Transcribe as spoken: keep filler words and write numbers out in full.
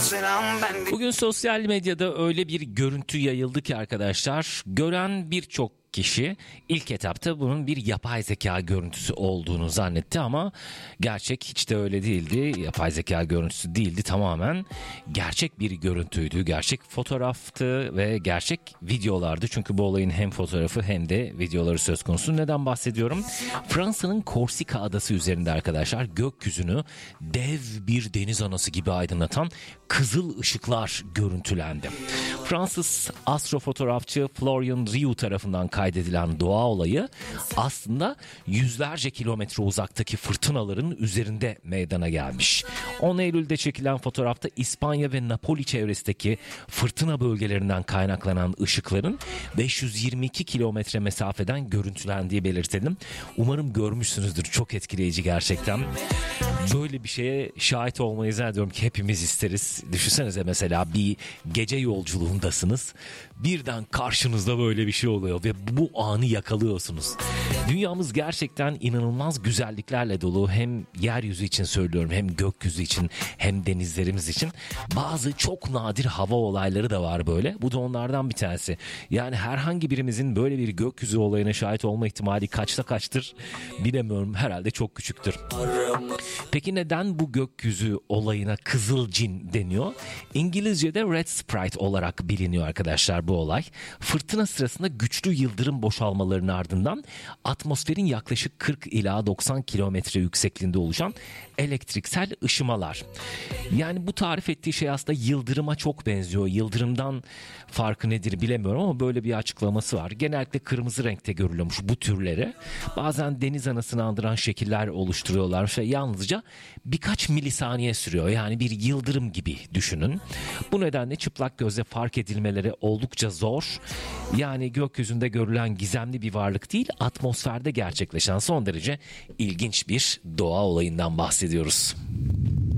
Bugün sosyal medyada öyle bir görüntü yayıldı ki arkadaşlar, gören birçok kişi ilk etapta bunun bir yapay zeka görüntüsü olduğunu zannetti ama gerçek hiç de öyle değildi. Yapay zeka görüntüsü değildi, tamamen gerçek bir görüntüydü. Gerçek fotoğraftı ve gerçek videolardı. Çünkü bu olayın hem fotoğrafı hem de videoları söz konusu. Neden bahsediyorum? Fransa'nın Korsika adası üzerinde arkadaşlar gökyüzünü dev bir deniz anası gibi aydınlatan kızıl ışıklar görüntülendi. Fransız astrofotoğrafçı Florian Rioux tarafından kaydedilen doğa olayı aslında yüzlerce kilometre uzaktaki fırtınaların üzerinde meydana gelmiş. on Eylül'de çekilen fotoğrafta İspanya ve Napoli çevresindeki fırtına bölgelerinden kaynaklanan ışıkların beş yüz yirmi iki kilometre mesafeden görüntülendiği belirtelim. Umarım görmüşsünüzdür. Çok etkileyici gerçekten. Böyle bir şeye şahit olmayı zannediyorum ki hepimiz isteriz. Düşünsenize mesela bir gece yolculuğundasınız. Birden karşınızda böyle bir şey oluyor ve bu anı yakalıyorsunuz. Dünyamız gerçekten inanılmaz güzelliklerle dolu. Hem yeryüzü için söylüyorum, hem gökyüzü için, hem denizlerimiz için. Bazı çok nadir hava olayları da var böyle. Bu da onlardan bir tanesi. Yani herhangi birimizin böyle bir gökyüzü olayına şahit olma ihtimali kaçta kaçtır bilemiyorum. Herhalde çok küçüktür. Peki neden bu gökyüzü olayına kızıl cin deniyor? İngilizce'de red sprite olarak biliniyor arkadaşlar bu olay. Fırtına sırasında güçlü yıldırım boşalmalarının ardından atmosferin yaklaşık kırk ila doksan kilometre yüksekliğinde oluşan elektriksel ışımalar. Yani bu tarif ettiği şey aslında yıldırıma çok benziyor. Yıldırımdan farkı nedir bilemiyorum ama böyle bir açıklaması var. Genellikle kırmızı renkte görülüyormuş bu türleri. Bazen deniz anasını andıran şekiller oluşturuyorlar ve yalnızca birkaç milisaniye sürüyor. Yani bir yıldırım gibi düşünün. Bu nedenle çıplak gözle fark edilmeleri oldukça zor. Yani gökyüzünde görülen gizemli bir varlık değil, atmosferde gerçekleşen son derece ilginç bir doğa olayından bahsediyoruz.